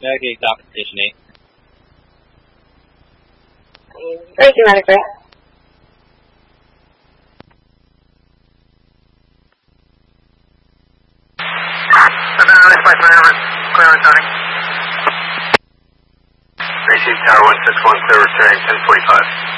Navigate dock station 8. Thank you, Medic. Clearance, honey. Receive Tower 161, clear returning 1045.